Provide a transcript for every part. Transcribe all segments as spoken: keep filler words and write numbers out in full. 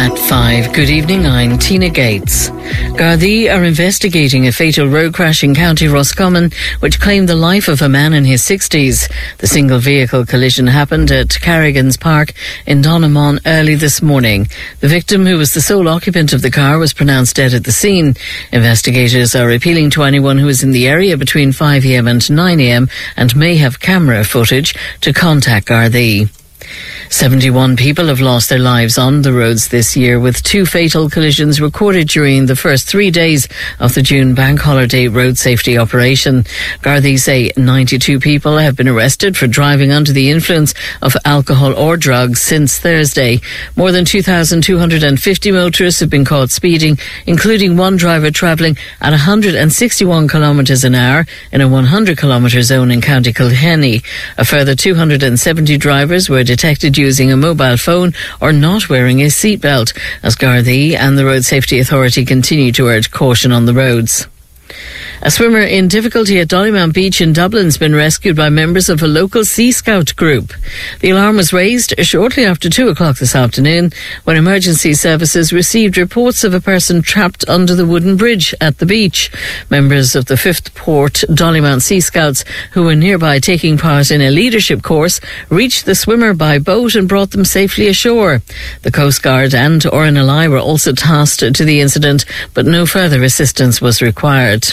At five, good evening, I'm Tina Gates. Gardaí are investigating a fatal road crash in County Roscommon which claimed the life of a man in his sixties. The single vehicle collision happened at Carrigan's Park in Donaghmon early this morning. The victim, who was the sole occupant of the car, was pronounced dead at the scene. Investigators are appealing to anyone who is in the area between five a m and nine a m and may have camera footage to contact Gardaí. seventy-one people have lost their lives on the roads this year, with two fatal collisions recorded during the first three days of the June bank holiday road safety operation. Gardaí say ninety-two people have been arrested for driving under the influence of alcohol or drugs since Thursday. More than two thousand two hundred fifty motorists have been caught speeding, including one driver travelling at one hundred sixty-one kilometres an hour in a one hundred kilometre zone in County Kilkenny. A further two hundred seventy drivers were detected using a mobile phone or not wearing a seatbelt, as Gardaí and the Road Safety Authority continue to urge caution on the roads. A swimmer in difficulty at Dollymount Beach in Dublin has been rescued by members of a local Sea Scout group. The alarm was raised shortly after two o'clock this afternoon when emergency services received reports of a person trapped under the wooden bridge at the beach. Members of the fifth Port Dollymount Sea Scouts, who were nearby taking part in a leadership course, reached the swimmer by boat and brought them safely ashore. The Coast Guard and R N L I were also tasked to the incident, but no further assistance was required.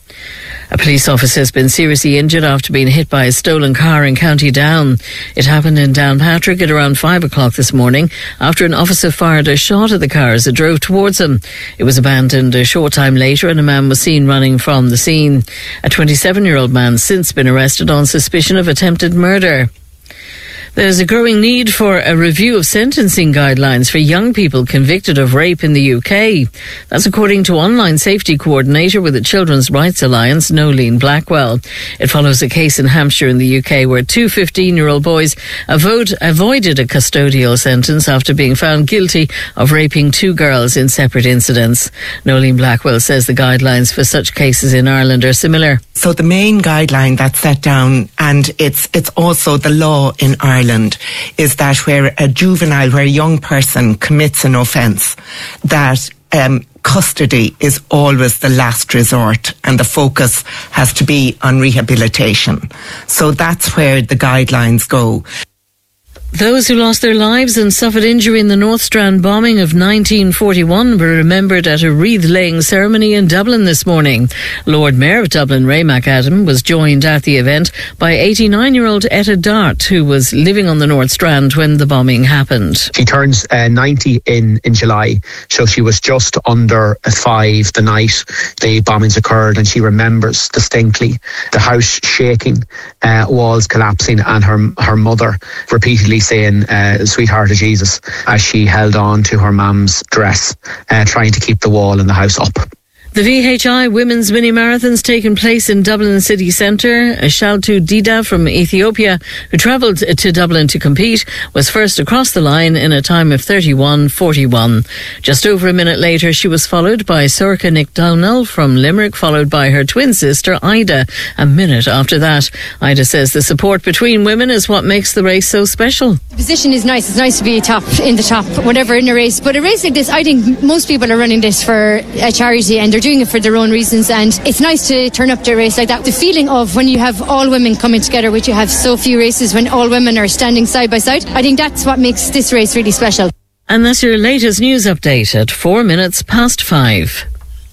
A police officer has been seriously injured after being hit by a stolen car in County Down. It happened in Downpatrick at around five o'clock this morning after an officer fired a shot at the car as it drove towards him. It was abandoned a short time later and a man was seen running from the scene. A twenty-seven-year-old man has since been arrested on suspicion of attempted murder. There's a growing need for a review of sentencing guidelines for young people convicted of rape in the U K. That's according to online safety coordinator with the Children's Rights Alliance, Nolene Blackwell. It follows a case in Hampshire in the U K where two fifteen-year-old boys avoid, avoided a custodial sentence after being found guilty of raping two girls in separate incidents. Nolene Blackwell says the guidelines for such cases in Ireland are similar. So the main guideline that's set down, and it's it's also the law in Ireland, is that where a juvenile, where a young person commits an offence, that um, custody is always the last resort and the focus has to be on rehabilitation. So that's where the guidelines go. Those who lost their lives and suffered injury in the North Strand bombing of nineteen forty-one were remembered at a wreath-laying ceremony in Dublin this morning. Lord Mayor of Dublin, Ray McAdam, was joined at the event by eighty-nine-year-old Etta Dart, who was living on the North Strand when the bombing happened. She turns uh, ninety in, in July, so she was just under five the night the bombings occurred, and she remembers distinctly the house shaking, uh, walls collapsing, and her, her mother repeatedly saying, uh, sweetheart of Jesus, as she held on to her mum's dress, uh, trying to keep the wall in the house up. The V H I Women's Mini Marathon's taken place in Dublin city centre. Shaltu Dida from Ethiopia, who travelled to Dublin to compete, was first across the line in a time of thirty-one forty-one. Just over a minute later, she was followed by Sorcha McDonnell from Limerick, followed by her twin sister Ida a minute after that. Ida says the support between women is what makes the race so special. The position is nice. It's nice to be top in the top, whatever, in a race. But a race like this, I think most people are running this for a charity and they're doing it for their own reasons, and it's nice to turn up to a race like that. The feeling of when you have all women coming together, which you have so few races when all women are standing side by side, I think that's what makes this race really special. And that's your latest news update at four minutes past five.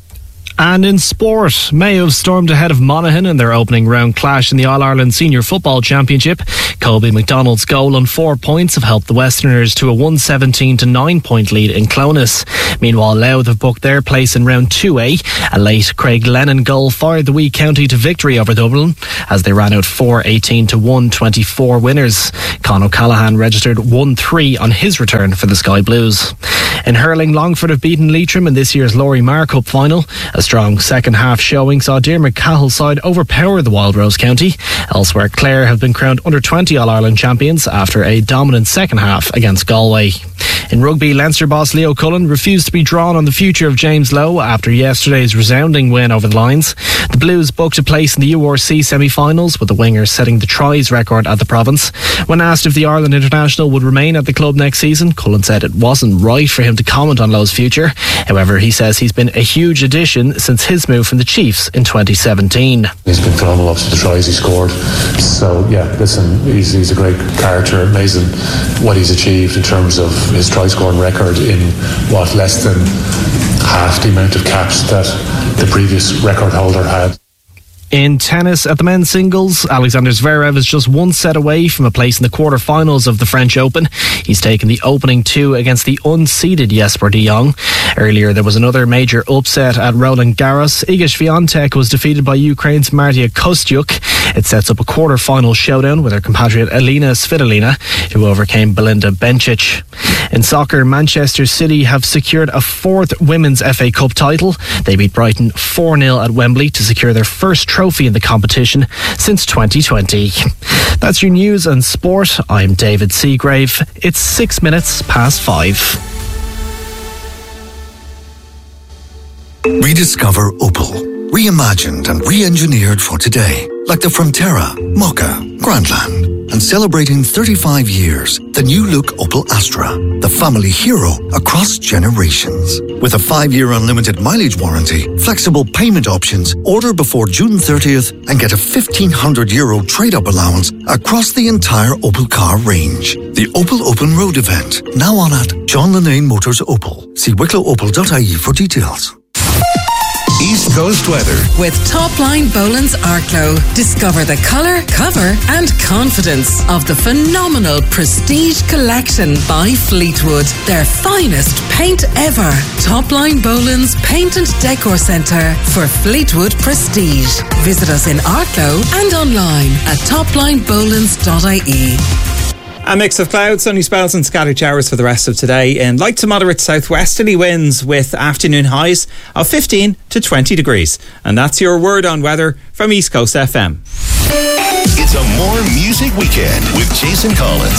And in sport, Mayo stormed ahead of Monaghan in their opening round clash in the All-Ireland Senior Football Championship. Colby McDonald's goal and four points have helped the Westerners to a one seventeen to nine point lead in Clonus. Meanwhile, Louth have booked their place in round two A. A late Craig Lennon goal fired the wee county to victory over Dublin as they ran out four eighteen to one twenty-four winners. Con O'Callaghan registered one three on his return for the Sky Blues. In hurling, Longford have beaten Leitrim in this year's Laurie Mar Cup final. A strong second half showing saw Diarmuid Cahill's side overpower the Wild Rose County. Elsewhere, Clare have been crowned under twenty All-Ireland champions after a dominant second half against Galway. In rugby, Leinster boss Leo Cullen refused to be drawn on the future of James Lowe after yesterday's resounding win over the Lions. The Blues booked a place in the U R C semi-finals, with the wingers setting the tries record at the province. When asked if the Ireland international would remain at the club next season, Cullen said it wasn't right for him to comment on Lowe's future. However, he says he's been a huge addition since his move from the Chiefs in twenty seventeen. He's been phenomenal up to the tries he scored. So yeah, listen, he's, he's a great character. Amazing what he's achieved in terms of his try scoring record in what, less than half the amount of caps that the previous record holder had. In tennis, at the men's singles, Alexander Zverev is just one set away from a place in the quarterfinals of the French Open. He's taken the opening two against the unseeded Jesper de Jong. Earlier, there was another major upset at Roland Garros. Iga Swiatek was defeated by Ukraine's Martia Kostyuk. It sets up a quarter-final showdown with her compatriot Elina Svitolina, who overcame Belinda Bencic. In soccer, Manchester City have secured a fourth Women's F A Cup title. They beat Brighton four nil at Wembley to secure their first trophy in the competition since twenty twenty. That's your news and sport. I'm David Seagrave. It's six minutes past five. Rediscover Opel. Reimagined and re-engineered for today. Like the Frontera, Mokka, Grandland. And celebrating thirty-five years, the new look Opel Astra. The family hero across generations. With a five-year unlimited mileage warranty, flexible payment options, order before June thirtieth and get a fifteen hundred euro trade-up allowance across the entire Opel car range. The Opel Open Road event, now on at John Linnane Motors Opel. See wicklow opel dot I E for details. East Coast weather with Topline Boland's Arklow. Discover the colour, cover and confidence of the phenomenal Prestige Collection by Fleetwood. Their finest paint ever. Topline Boland's Paint and Decor Centre for Fleetwood Prestige. Visit us in Arklow and online at topline bolands dot I E. A mix of clouds, sunny spells and scattered showers for the rest of today, and light to moderate southwesterly winds with afternoon highs of fifteen to twenty degrees. And that's your word on weather from East Coast F M. It's a more music weekend with Jason Collins.